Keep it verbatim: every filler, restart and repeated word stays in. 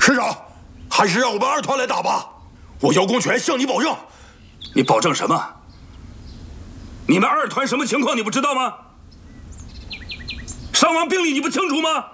师长，还是让我们二团来打吧。我姚公权向你保证。 你保证什么？你们二团什么情况你不知道吗？伤亡病例你不清楚吗？